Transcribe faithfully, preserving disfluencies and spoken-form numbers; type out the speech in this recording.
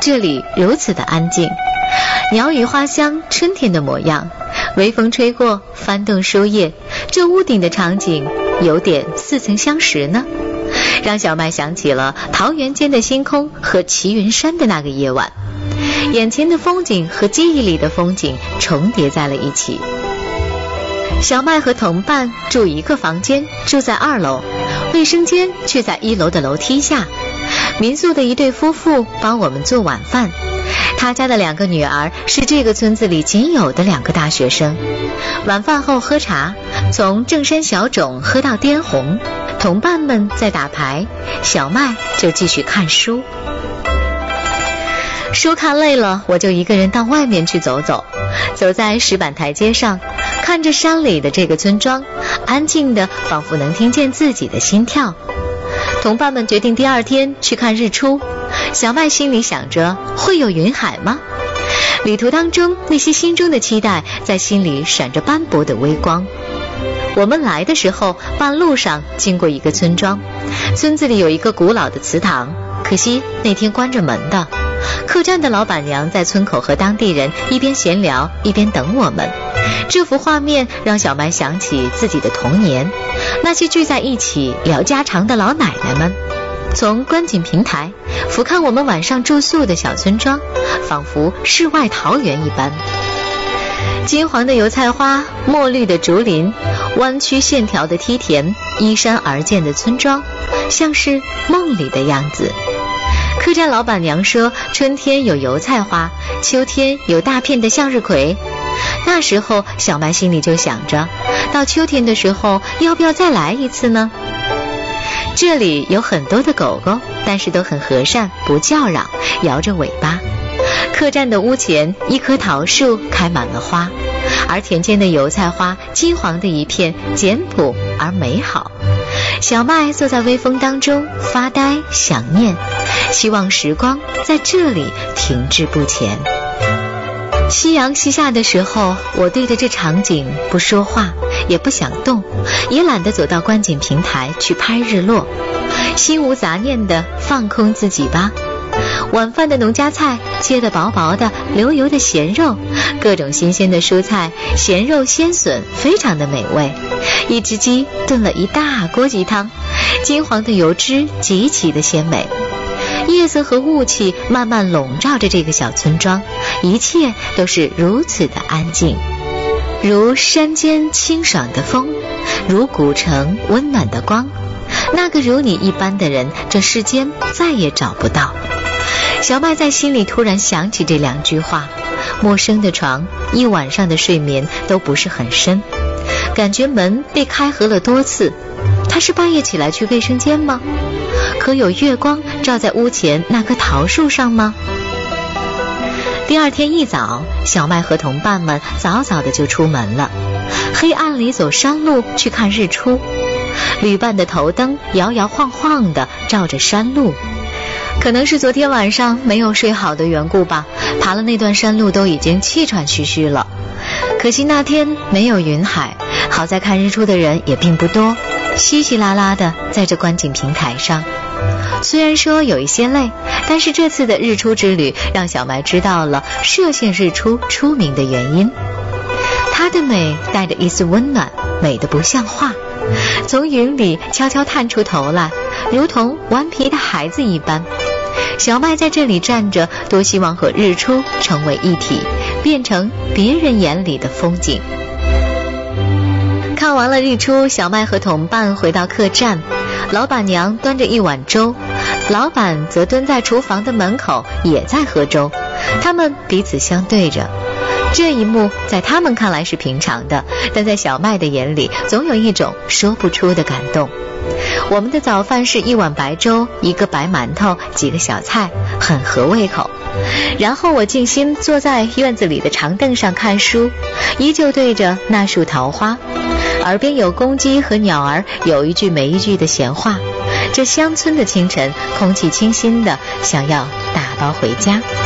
这里如此的安静，鸟语花香，春天的模样，微风吹过，翻动书页，这屋顶的场景有点似曾相识呢，让小麦想起了桃源间的星空和齐云山的那个夜晚，眼前的风景和记忆里的风景重叠在了一起。小麦和同伴住一个房间，住在二楼，卫生间却在一楼的楼梯下。民宿的一对夫妇帮我们做晚饭，他家的两个女儿是这个村子里仅有的两个大学生。晚饭后喝茶，从正山小种喝到滇红，同伴们在打牌，小麦就继续看书。书看累了，我就一个人到外面去走走，走在石板台阶上，看着山里的这个村庄，安静的仿佛能听见自己的心跳。同伴们决定第二天去看日出，小麦心里想着会有云海吗？旅途当中那些心中的期待在心里闪着斑驳的微光。我们来的时候，半路上经过一个村庄，村子里有一个古老的祠堂，可惜那天关着门的。客栈的老板娘在村口和当地人一边闲聊一边等我们，这幅画面让小麦想起自己的童年，那些聚在一起聊家常的老奶奶们。从观景平台俯瞰我们晚上住宿的小村庄，仿佛世外桃源一般。金黄的油菜花，墨绿的竹林，弯曲线条的梯田，依山而建的村庄，像是梦里的样子。客栈老板娘说，春天有油菜花，秋天有大片的向日葵。那时候小麦心里就想着，到秋天的时候要不要再来一次呢？这里有很多的狗狗，但是都很和善，不叫嚷，摇着尾巴。客栈的屋前一棵桃树开满了花，而田间的油菜花金黄的一片，简朴而美好。小麦坐在微风当中发呆想念，希望时光在这里停滞不前。夕阳西下的时候，我对着这场景不说话，也不想动，也懒得走到观景平台去拍日落，心无杂念地放空自己吧。晚饭的农家菜切得薄薄的，流油的咸肉，各种新鲜的蔬菜，咸肉鲜笋，非常的美味。一只鸡炖了一大锅鸡汤，金黄的油脂极其的鲜美。夜色和雾气慢慢笼罩着这个小村庄，一切都是如此的安静，如山间清爽的风，如古城温暖的光。那个如你一般的人，这世间再也找不到。小麦在心里突然想起这两句话，陌生的床，一晚上的睡眠都不是很深，感觉门被开合了多次。他是半夜起来去卫生间吗？可有月光照在屋前那棵桃树上吗？第二天一早，小麦和同伴们早早的就出门了，黑暗里走山路去看日出。旅伴的头灯摇摇晃晃的照着山路，可能是昨天晚上没有睡好的缘故吧，爬了那段山路都已经气喘吁吁了。可惜那天没有云海，好在看日出的人也并不多，稀稀拉拉的在这观景平台上。虽然说有一些累，但是这次的日出之旅让小麦知道了歙县日出出名的原因。它的美带着一丝温暖，美得不像话，从云里悄悄探出头来，如同顽皮的孩子一般。小麦在这里站着，多希望和日出成为一体，变成别人眼里的风景。看完了日出，小麦和同伴回到客栈，老板娘端着一碗粥，老板则蹲在厨房的门口也在喝粥，他们彼此相对着。这一幕在他们看来是平常的，但在小麦的眼里总有一种说不出的感动。我们的早饭是一碗白粥，一个白馒头，几个小菜，很合胃口。然后我静心坐在院子里的长凳上看书，依旧对着那束桃花，耳边有公鸡和鸟儿有一句没一句的闲话。这乡村的清晨，空气清新的，想要打包回家。